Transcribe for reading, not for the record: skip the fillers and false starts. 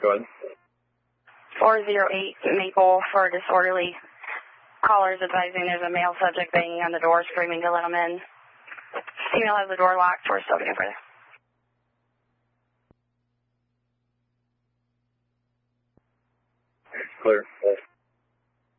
Go ahead. 408 Maple for disorderly. Callers advising there's a male subject banging on the door, screaming to let him in. Female has the door locked. We're still getting further. Clear.